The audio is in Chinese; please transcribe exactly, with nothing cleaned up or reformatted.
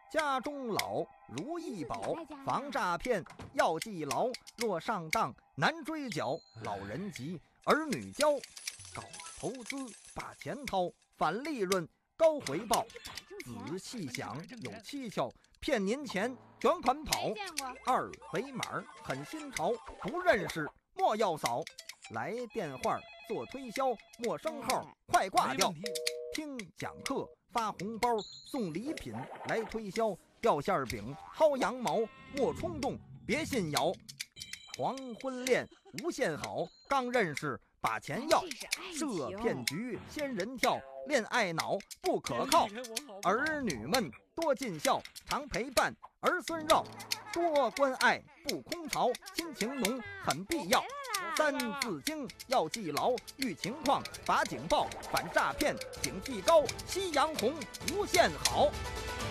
家中老如意宝，防诈骗要记牢。若上当难追缴，老人急儿女教。搞投资把钱掏，返利润高回报。仔细想有蹊跷，骗您钱卷款跑。二维码很新潮，不认识莫要扫。来电话做推销，陌生号快挂掉。听讲课发红包，送礼品来推销。掉馅饼薅羊毛，莫冲动别信谣。黄昏恋无限好，刚认识把钱要。设骗局仙人跳，恋爱脑不可靠。儿女们多尽孝，常陪伴儿孙绕。多关爱不空巢，亲情浓很必要。三字经要记牢，遇情况把警报，反诈骗警惕高。夕阳红无限好。